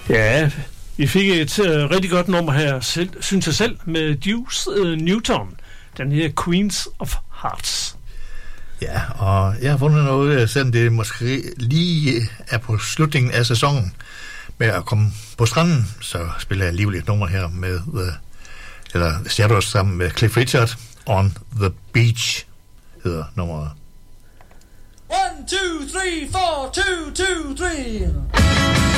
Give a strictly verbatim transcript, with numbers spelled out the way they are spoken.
Ja, vi fik et uh, rigtig godt nummer her, selv, synes jeg selv, med Deuce uh, Newton. Den her Queens of Hearts. Ja, og jeg har fundet noget, selvom det måske lige er på slutningen af sæsonen med at komme på stranden, så spiller jeg alligevel et nummer her med The, eller Shadows sammen med Cliff Richard. On the Beach hedder nummeret. One, two, three, four, two, two, three.